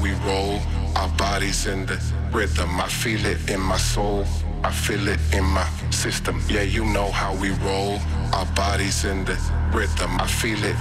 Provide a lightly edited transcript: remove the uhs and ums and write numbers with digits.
we roll, our bodies in the rhythm. I feel it in my soul, I feel it in my system. Yeah, you know how we roll, our bodies in the rhythm. I feel it